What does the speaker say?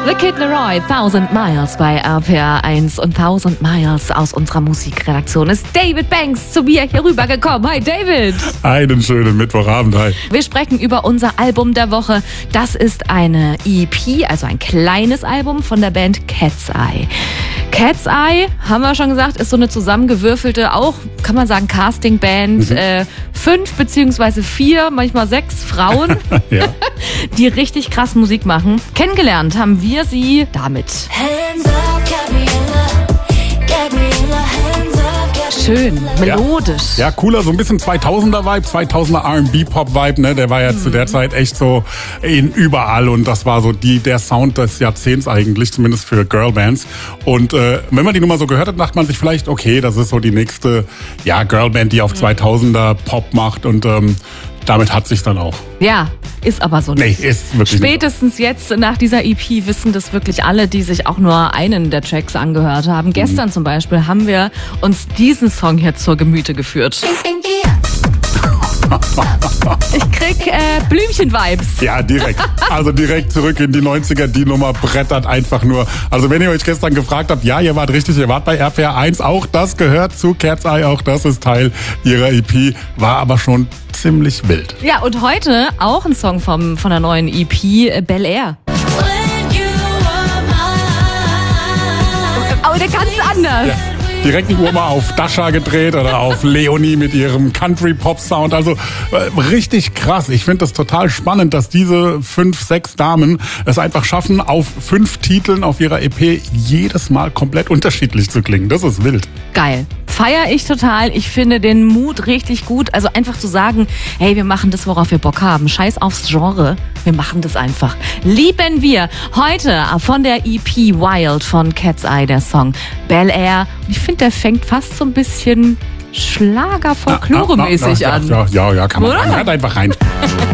The Kid Laroi, 1000 Miles bei RPR 1 und 1000 Miles aus unserer Musikredaktion ist David Banks zu mir hier rübergekommen. Hi David! Einen schönen Mittwochabend, hi. Wir sprechen über unser Album der Woche. Das ist eine EP, also ein kleines Album von der Band Cat's Eye. Cat's Eye, haben wir schon gesagt, ist so eine zusammengewürfelte, auch kann man sagen Castingband. 5 beziehungsweise 4, manchmal 6 Frauen, Ja. die richtig krass Musik machen. Kennengelernt haben wir sie damit. Hands up, Gabriella, hands up, Schön, melodisch. Ja, cooler, so ein bisschen 2000er-Vibe, 2000er R&B-Pop-Vibe, ne? Der war ja zu der Zeit echt so überall und das war so der Sound des Jahrzehnts eigentlich, zumindest für Girlbands. Und wenn man die Nummer so gehört hat, dachte man sich vielleicht, okay, das ist so die nächste Girlband, die auf 2000er Pop macht und damit hat sich dann auch. Ja, ist aber so nicht. Nee, ist wirklich Spätestens jetzt nach dieser EP wissen das wirklich alle, die sich auch nur einen der Tracks angehört haben. Gestern zum Beispiel haben wir uns diesen Song hier zur Gemüte geführt. Ich krieg Blümchen-Vibes. Ja, direkt. Also direkt zurück in die 90er. Die Nummer brettert einfach nur. Also wenn ihr euch gestern gefragt habt, ja, ihr wart richtig, ihr wart bei RPR 1. Auch das gehört zu Cat's Eye. Auch das ist Teil ihrer EP. War aber schon ziemlich wild. Ja, und heute auch ein Song von der neuen EP, Bel Air. when you were mine. Aber der ganz anders. Ja. Direkt nicht mal auf Dasha gedreht oder auf Leonie mit ihrem Country-Pop-Sound. Also richtig krass. Ich finde das total spannend, dass diese 5, 6 Damen es einfach schaffen, auf 5 Titeln auf ihrer EP jedes Mal komplett unterschiedlich zu klingen. Das ist wild. Geil. Feier ich total. Ich finde den Mut richtig gut. Also einfach zu sagen, hey, wir machen das, worauf wir Bock haben. Scheiß aufs Genre. Wir machen das einfach. Lieben wir. Heute von der EP Wild von Cat's Eye, der Song Bel Air. Und ich finde, der fängt fast so ein bisschen Schlager-Folklore-mäßig an. Ja, kann man. Oder? Hört einfach rein.